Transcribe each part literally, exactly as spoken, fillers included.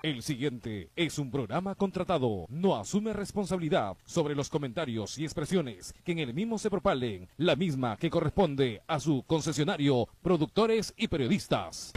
El siguiente es un programa contratado. No asume responsabilidad sobre los comentarios y expresiones que en el mismo se propalen, la misma que corresponde a su concesionario, productores y periodistas.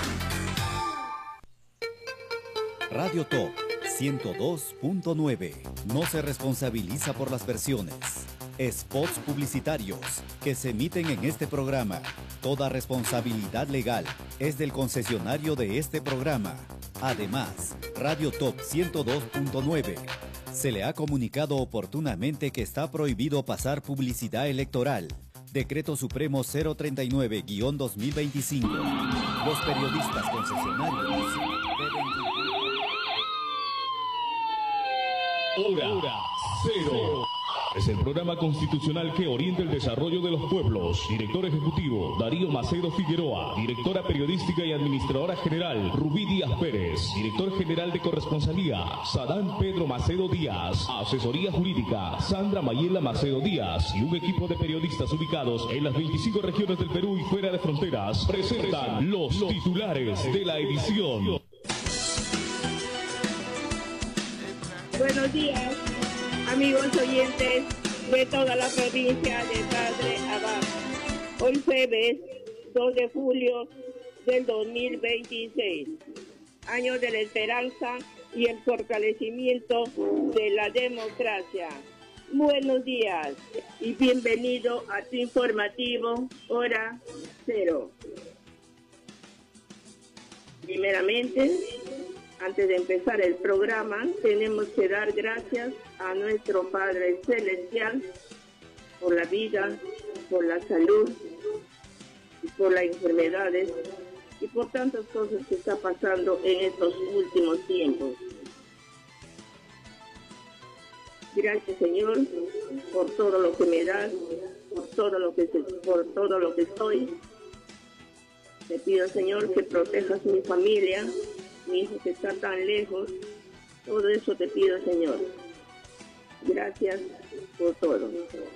Radio Top ciento dos punto nueve no se responsabiliza por las versiones, spots publicitarios que se emiten en este programa. Toda responsabilidad legal es del concesionario de este programa. Además, Radio Top ciento dos punto nueve se le ha comunicado oportunamente que está prohibido pasar publicidad electoral. Decreto Supremo cero treinta y nueve guión dos mil veinticinco. Los periodistas concesionarios deben... Hora Cero. Es el programa constitucional que orienta el desarrollo de los pueblos. Director ejecutivo, Darío Macedo Figueroa. Directora periodística y administradora general, Rubí Díaz Pérez. Director general de corresponsalía, Sadán Pedro Macedo Díaz. Asesoría jurídica, Sandra Mayela Macedo Díaz. Y un equipo de periodistas ubicados en las veinticinco regiones del Perú y fuera de fronteras presentan los titulares de la edición. Buenos días, amigos oyentes de toda la provincia de Padre Abad. Hoy jueves dos de julio del dos mil veintiséis, año de la esperanza y el fortalecimiento de la democracia. Buenos días y bienvenido a tu informativo Hora Cero. Primeramente, antes de empezar el programa, tenemos que dar gracias a nuestro Padre Celestial por la vida, por la salud, y por las enfermedades y por tantas cosas que está pasando en estos últimos tiempos. Gracias, Señor, por todo lo que me das, por todo lo que por todo lo que soy. Te pido, Señor, que protejas mi familia, mi hijo que está tan lejos. Todo eso te pido, Señor. Gracias por todo.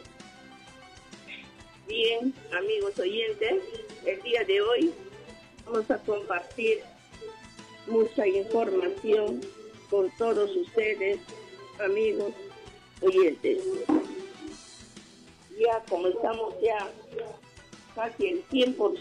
Bien, amigos oyentes, el día de hoy vamos a compartir mucha información con todos ustedes, amigos oyentes. Ya como estamos ya casi el cien por